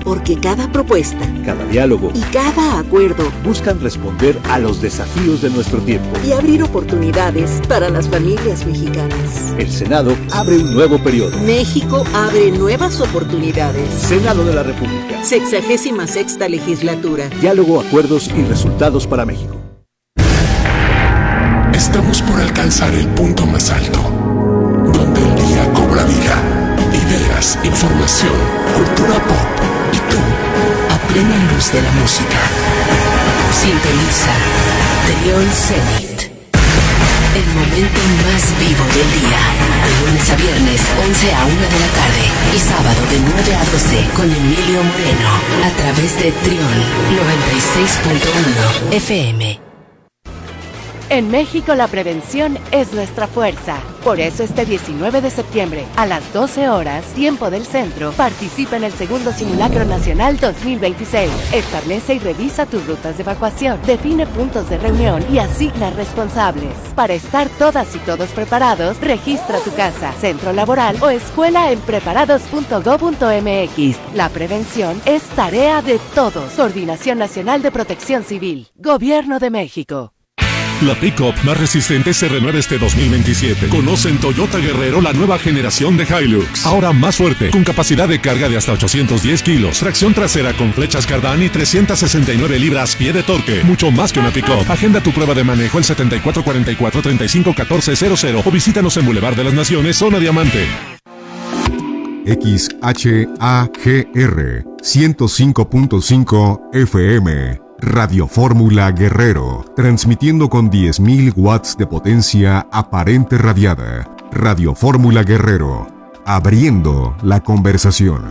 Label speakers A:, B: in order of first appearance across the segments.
A: Porque cada propuesta,
B: cada diálogo
A: y cada acuerdo
B: buscan responder a los desafíos de nuestro tiempo
A: y abrir oportunidades para las familias mexicanas.
B: El Senado abre un nuevo periodo.
A: México abre nuevas oportunidades.
B: Senado de la República.
A: 66ª legislatura.
B: Diálogo, acuerdos y resultados para México.
C: Estamos por alcanzar el punto más alto, donde el día cobra vida, ideas, información, cultura pop y tú, a plena luz de la música.
D: Sintoniza Trión Zenit, el momento más vivo del día, de lunes a viernes, 11 a 1 de la tarde y sábado de 9 a 12 con Emilio Moreno, a través de Trión 96.1 FM.
E: En México la prevención es nuestra fuerza. Por eso este 19 de septiembre, a las 12 horas, tiempo del centro, participa en el segundo Simulacro Nacional 2026. Establece y revisa tus rutas de evacuación, define puntos de reunión y asigna responsables. Para estar todas y todos preparados, registra tu casa, centro laboral o escuela en preparados.go.mx. La prevención es tarea de todos. Coordinación Nacional de Protección Civil. Gobierno de México.
F: La pick-up más resistente se renueva este 2027. Conoce en Toyota Guerrero la nueva generación de Hilux. Ahora más fuerte, con capacidad de carga de hasta 810 kilos, tracción trasera con flechas Cardán y 369 libras-pie de torque. Mucho más que una pick-up. Agenda tu prueba de manejo el 7444-351400 o visítanos en Boulevard de las Naciones, Zona Diamante.
G: XHAGR 105.5 FM. Radio Fórmula Guerrero, transmitiendo con 10.000 watts de potencia aparente radiada. Radio Fórmula Guerrero, abriendo la conversación.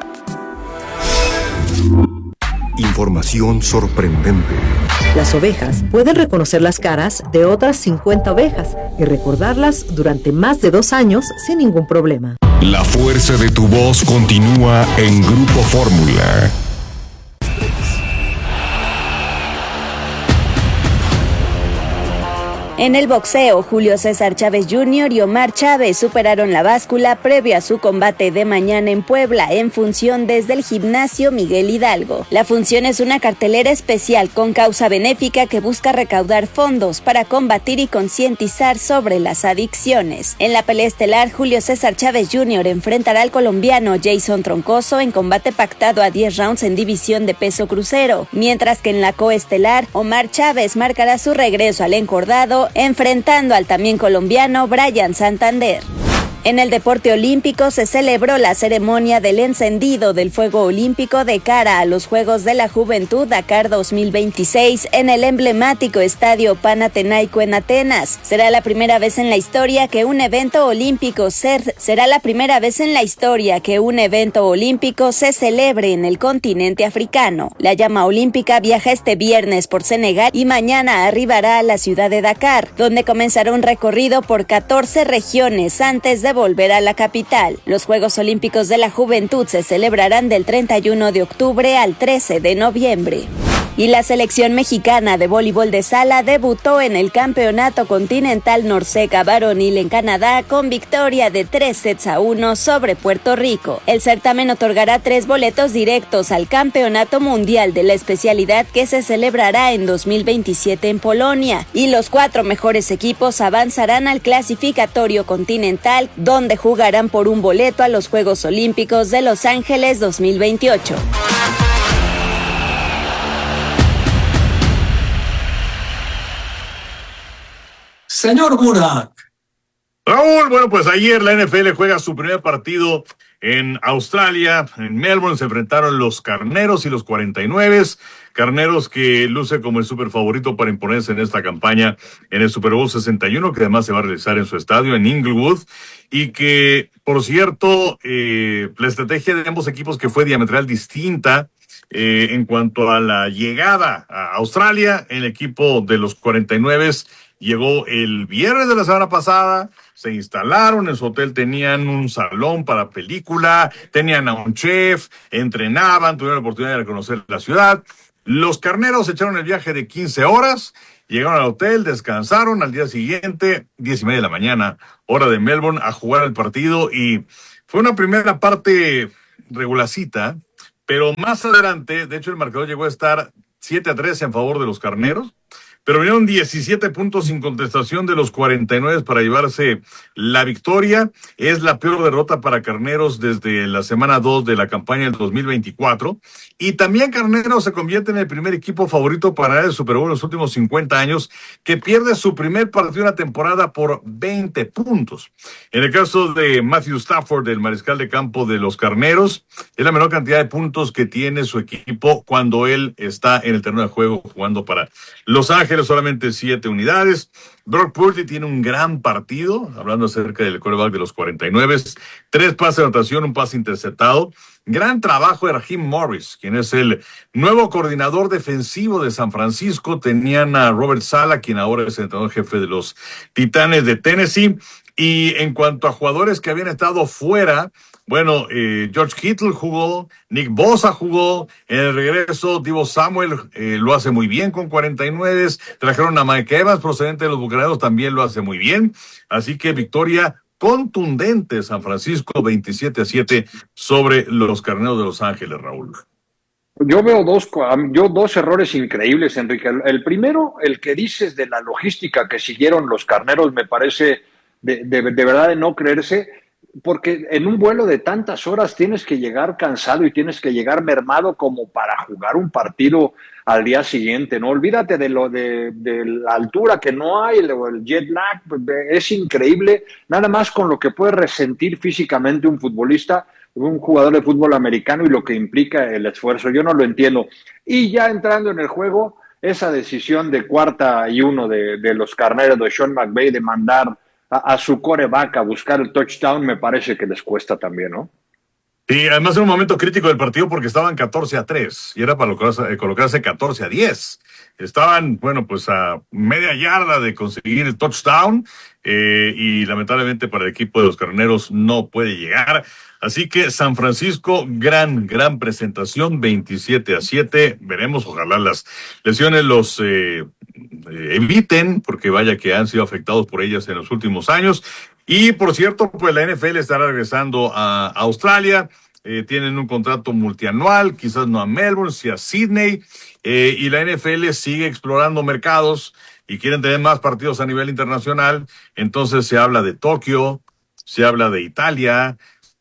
G: Información sorprendente.
H: Las ovejas pueden reconocer las caras de otras 50 ovejas y recordarlas durante más de 2 años sin ningún problema.
G: La fuerza de tu voz continúa en Grupo Fórmula.
I: En el boxeo, Julio César Chávez Jr. y Omar Chávez superaron la báscula previo a su combate de mañana en Puebla, en función desde el gimnasio Miguel Hidalgo. La función es una cartelera especial con causa benéfica que busca recaudar fondos para combatir y concientizar sobre las adicciones. En la pelea estelar, Julio César Chávez Jr. enfrentará al colombiano Jason Troncoso en combate pactado a 10 rounds en división de peso crucero, mientras que en la coestelar, Omar Chávez marcará su regreso al encordado enfrentando al también colombiano Brian Santander. En el deporte olímpico se celebró la ceremonia del encendido del fuego olímpico de cara a los Juegos de la Juventud Dakar 2026 en el emblemático Estadio Panathinaiko en Atenas. Será la primera vez en la historia que un evento olímpico se celebre en el continente africano. La llama olímpica viaja este viernes por Senegal y mañana arribará a la ciudad de Dakar, donde comenzará un recorrido por 14 regiones antes de volver a la capital. Los Juegos Olímpicos de la Juventud se celebrarán del 31 de octubre al 13 de noviembre. Y la selección mexicana de voleibol de sala debutó en el Campeonato Continental Norseca Varonil en Canadá con victoria de 3-1 sobre Puerto Rico. El certamen otorgará 3 boletos directos al Campeonato Mundial de la especialidad que se celebrará en 2027 en Polonia, y los 4 mejores equipos avanzarán al clasificatorio continental, donde jugarán por un boleto a los Juegos Olímpicos de Los Ángeles 2028.
J: Señor Burak.
K: Raúl, bueno, pues ayer la NFL juega su primer partido en Australia, en Melbourne. Se enfrentaron los Carneros y los 49. Carneros, que luce como el súper favorito para imponerse en esta campaña en el Super Bowl 61, que además se va a realizar en su estadio, en Inglewood, y que, por cierto, la estrategia de ambos equipos que fue diametral distinta en cuanto a la llegada a Australia. El equipo de los 49 llegó el viernes de la semana pasada, se instalaron en su hotel, tenían un salón para película, tenían a un chef, entrenaban, tuvieron la oportunidad de conocer la ciudad. Los Carneros echaron el viaje de 15 horas, llegaron al hotel, descansaron, al día siguiente, 10:30 de la mañana, hora de Melbourne, a jugar el partido, y fue una primera parte regularcita, pero más adelante, de hecho el marcador llegó a estar 7-3 en favor de los Carneros, pero vinieron 17 puntos sin contestación de los 49 para llevarse la victoria. Es la peor derrota para Carneros desde la semana 2 de la campaña del 2024. Y también Carneros se convierte en el primer equipo favorito para ganar el Super Bowl en los últimos 50 años, que pierde su primer partido de una temporada por 20 puntos. En el caso de Matthew Stafford, el mariscal de campo de los Carneros, es la menor cantidad de puntos que tiene su equipo cuando él está en el terreno de juego jugando para Los Ángeles, solamente 7 unidades. Brock Purdy tiene un gran partido, hablando acerca del quarterback de los 49, 3 pases de anotación, un pase interceptado. Gran trabajo de Raheem Morris, quien es el nuevo coordinador defensivo de San Francisco. Tenían a Robert Saleh, quien ahora es el entrenador jefe de los Titanes de Tennessee. Y en cuanto a jugadores que habían estado fuera, bueno, George Kittle jugó, Nick Bosa jugó, en el regreso Deebo Samuel lo hace muy bien con 49, trajeron a Mike Evans procedente de los Bucaneros, también lo hace muy bien, así que victoria contundente San Francisco 27-7 sobre los Carneros de Los Ángeles, Raúl.
L: Yo veo dos errores increíbles, Enrique. El primero, el que dices de la logística que siguieron los Carneros, me parece de verdad de no creerse, porque en un vuelo de tantas horas tienes que llegar cansado y tienes que llegar mermado como para jugar un partido al día siguiente, ¿no? Olvídate de la altura que no hay, el jet lag, es increíble, nada más con lo que puede resentir físicamente un futbolista, un jugador de fútbol americano y lo que implica el esfuerzo. Yo no lo entiendo. Y ya entrando en el juego, esa decisión de 4ª y 1 de los Carneros de Sean McVay de mandar a su quarterback a buscar el touchdown, me parece que les cuesta también, ¿no?
K: Y además en un momento crítico del partido porque estaban 14-3 y era para colocarse 14-10. Estaban, bueno, pues a media yarda de conseguir el touchdown y lamentablemente para el equipo de los Carneros no puede llegar. Así que San Francisco, gran presentación, 27-7. Veremos, ojalá las lesiones los eviten, porque vaya que han sido afectados por ellas en los últimos años. Y por cierto, pues la NFL estará regresando a Australia. Tienen un contrato multianual, quizás no a Melbourne, sí a Sydney. Y la NFL sigue explorando mercados y quieren tener más partidos a nivel internacional. Entonces se habla de Tokio, se habla de Italia,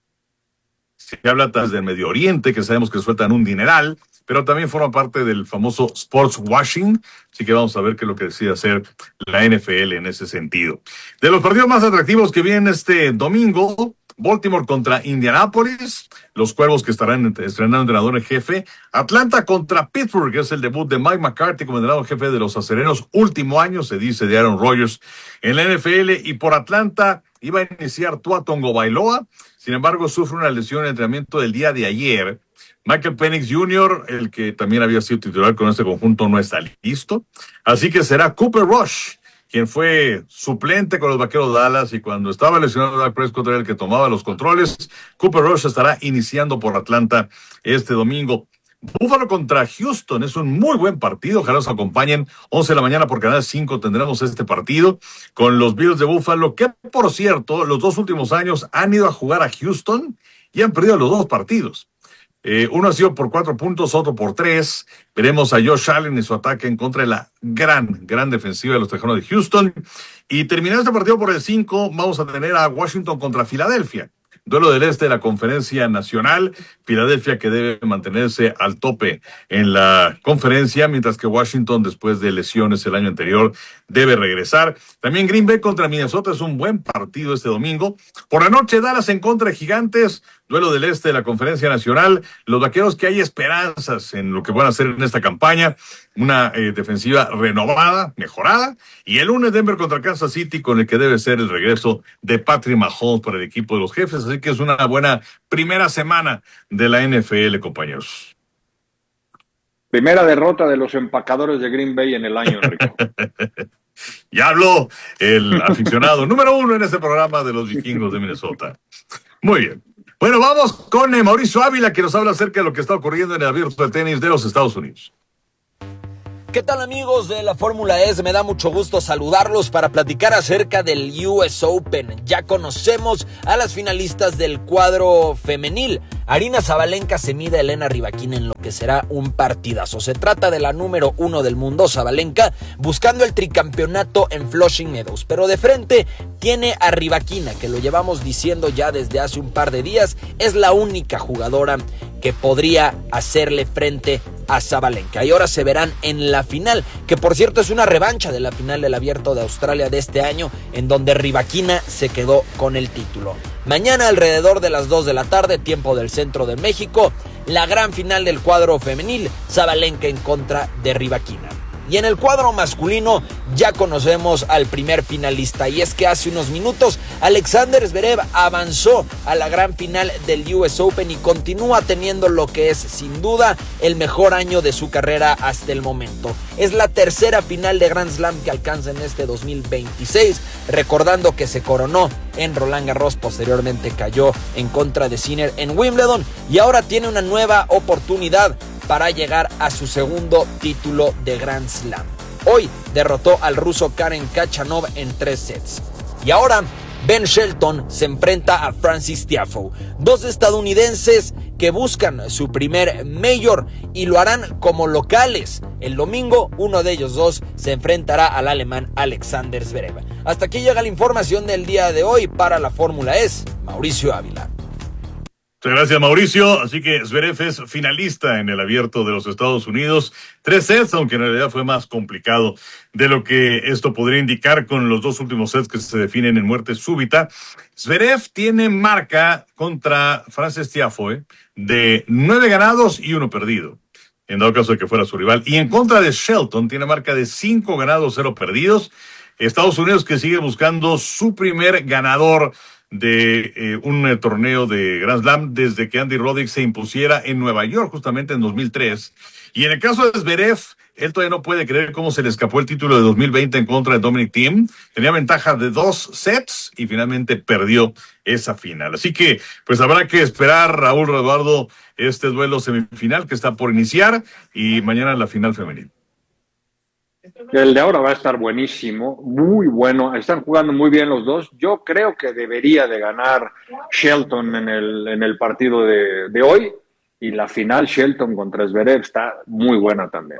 K: se habla del Medio Oriente, que sabemos que sueltan un dineral, pero también forma parte del famoso sports washing, así que vamos a ver qué es lo que decide hacer la NFL en ese sentido. De los partidos más atractivos que vienen este domingo, Baltimore contra Indianapolis, los Cuervos que estarán estrenando entrenador en jefe, Atlanta contra Pittsburgh, que es el debut de Mike McCarthy como entrenador jefe de los Acereros, último año, se dice, de Aaron Rodgers en la NFL, y por Atlanta iba a iniciar Tua Tagovailoa, sin embargo sufre una lesión en el entrenamiento del día de ayer. Michael Penix Jr., el que también había sido titular con este conjunto, no está listo. Así que será Cooper Rush, quien fue suplente con los Vaqueros de Dallas, y cuando estaba lesionado Dak Prescott era el que tomaba los controles. Cooper Rush estará iniciando por Atlanta este domingo. Buffalo contra Houston es un muy buen partido. Ojalá nos acompañen 11 de la mañana por Canal 5. Tendremos este partido con los Bills de Buffalo, que por cierto, los 2 últimos años han ido a jugar a Houston y han perdido los 2 partidos. Uno ha sido por 4 puntos, otro por 3. Veremos a Josh Allen y su ataque en contra de la gran defensiva de los Tejanos de Houston. Y terminando este partido por el 5, vamos a tener a Washington contra Filadelfia. Duelo del este de la Conferencia Nacional. Filadelfia, que debe mantenerse al tope en la conferencia, mientras que Washington, después de lesiones el año anterior, debe regresar. También Green Bay contra Minnesota es un buen partido este domingo. Por la noche, Dallas en contra de Gigantes. Duelo del este de la Conferencia Nacional. Los Vaqueros, que hay esperanzas en lo que van a hacer en esta campaña. Una defensiva renovada, mejorada. Y el lunes Denver contra Kansas City, con el que debe ser el regreso de Patrick Mahomes para el equipo de los Jefes. Así que es una buena primera semana de la NFL, compañeros.
L: Primera derrota de los empacadores de Green Bay en el año, Enrique.
K: Ya habló el aficionado número 1 en este programa de los Vikingos de Minnesota. Muy bien. Bueno, vamos con Mauricio Ávila, que nos habla acerca de lo que está ocurriendo en el Abierto de Tenis de los Estados Unidos.
M: ¿Qué tal amigos de la Fórmula E? Me da mucho gusto saludarlos para platicar acerca del US Open. Ya conocemos a las finalistas del cuadro femenil. Aryna Sabalenka se mide a Elena Rybakina en lo que será un partidazo. Se trata de la número 1 del mundo, Sabalenka, buscando el tricampeonato en Flushing Meadows. Pero de frente tiene a Rybakina, que lo llevamos diciendo ya desde hace un par de días. Es la única jugadora que podría hacerle frente a Sabalenka. Y ahora se verán en la final, que por cierto es una revancha de la final del Abierto de Australia de este año, en donde Rybakina se quedó con el título. Mañana alrededor de las 2 de la tarde, tiempo del centro de México, la gran final del cuadro femenil, Sabalenka en contra de Rybakina. Y en el cuadro masculino ya conocemos al primer finalista, y es que hace unos minutos Alexander Zverev avanzó a la gran final del US Open y continúa teniendo lo que es sin duda el mejor año de su carrera hasta el momento. Es la tercera final de Grand Slam que alcanza en este 2026, recordando que se coronó en Roland Garros, posteriormente cayó en contra de Sinner en Wimbledon y ahora tiene una nueva oportunidad para llegar a su segundo título de Grand Slam. Hoy derrotó al ruso Karen Khachanov en 3 sets. Y ahora Ben Shelton se enfrenta a Frances Tiafoe, dos estadounidenses que buscan su primer Major y lo harán como locales. El domingo uno de ellos dos se enfrentará al alemán Alexander Zverev. Hasta aquí llega la información del día de hoy para la Fórmula E. Mauricio Ávila.
K: Muchas gracias, Mauricio. Así que Zverev es finalista en el Abierto de los Estados Unidos. 3 sets, aunque en realidad fue más complicado de lo que esto podría indicar con los 2 últimos sets que se definen en muerte súbita. Zverev tiene marca contra Frances Tiafoe de 9 ganados y 1 perdido, en dado caso de que fuera su rival. Y en contra de Shelton tiene marca de 5 ganados, 0 perdidos. Estados Unidos que sigue buscando su primer ganador de un torneo de Grand Slam desde que Andy Roddick se impusiera en Nueva York, justamente en 2003. Y en el caso de Zverev, él todavía no puede creer cómo se le escapó el título de 2020 en contra de Dominic Thiem. Tenía ventaja de 2 sets y finalmente perdió esa final. Así que, pues habrá que esperar, Raúl Eduardo, este duelo semifinal que está por iniciar y mañana la final femenil.
L: El de ahora va a estar buenísimo, muy bueno. Están jugando muy bien los dos. Yo creo que debería de ganar Shelton en el partido de hoy. Y la final Shelton contra Zverev está muy buena también.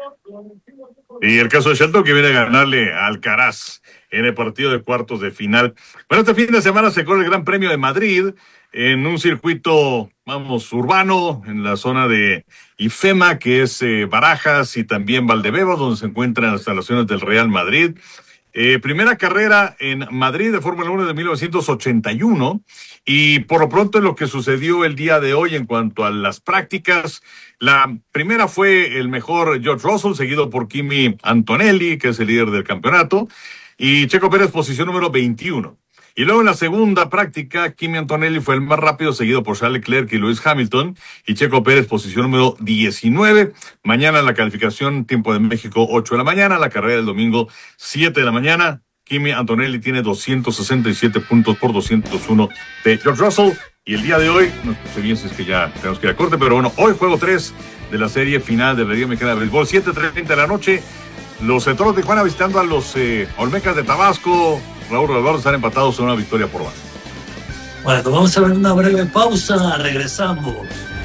K: Y el caso de Shelton que viene a ganarle a Alcaraz en el partido de cuartos de final. Bueno, este fin de semana se corre el Gran Premio de Madrid en un circuito, urbano, en la zona de IFEMA, que es Barajas y también Valdebebas, donde se encuentran las instalaciones del Real Madrid. Primera carrera en Madrid de Fórmula 1 de 1981, y por lo pronto es lo que sucedió el día de hoy en cuanto a las prácticas. La primera fue el mejor George Russell, seguido por Kimi Antonelli, que es el líder del campeonato, y Checo Pérez posición número 21. Y luego en la segunda práctica, Kimi Antonelli fue el más rápido, seguido por Charles Leclerc y Lewis Hamilton, y Checo Pérez posición número 19. Mañana la calificación, tiempo de México, 8 de la mañana, la carrera del domingo, 7 de la mañana. Kimi Antonelli tiene 267 puntos por 201 de George Russell. Y el día de hoy, no sé bien si es que ya tenemos que ir a corte, pero bueno, hoy juego 3 de la serie final de la Liga Mexicana de Béisbol, 7:30 de la noche. Los Toros de Tijuana visitando a los Olmecas de Tabasco. Raúl Eduardo están empatados en una victoria por base.
J: Bueno, vamos a ver una breve pausa, regresamos.